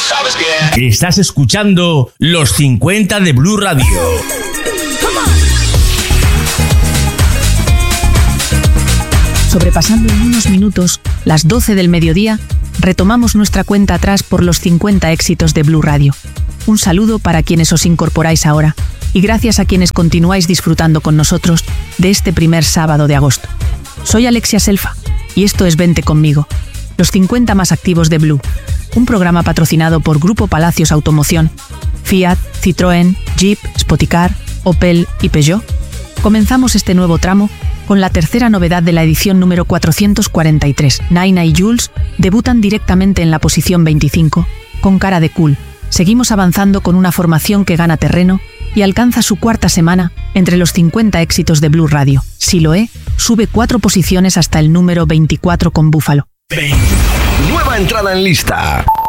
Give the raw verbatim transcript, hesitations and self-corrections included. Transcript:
sabes bien. Estás escuchando Los cincuenta de Blue Radio. Sobrepasando en unos minutos las doce del mediodía, retomamos nuestra cuenta atrás por los cincuenta éxitos de Blue Radio. Un saludo para quienes os incorporáis ahora y gracias a quienes continuáis disfrutando con nosotros de este primer sábado de agosto. Soy Alexia Selfa y esto es Vente Conmigo, los cincuenta más activos de Blue, un programa patrocinado por Grupo Palacios Automoción, Fiat, Citroën, Jeep, Spoticar, Opel y Peugeot. Comenzamos este nuevo tramo con la tercera novedad de la edición número cuatrocientos cuarenta y tres. Naina y Jules debutan directamente en la posición veinticinco, con Cara de Cool. Seguimos avanzando con una formación que gana terreno y alcanza su cuarta semana entre los cincuenta éxitos de Blue Radio. Siloé sube cuatro posiciones hasta el número veinticuatro con Búfalo. Nueva entrada en lista.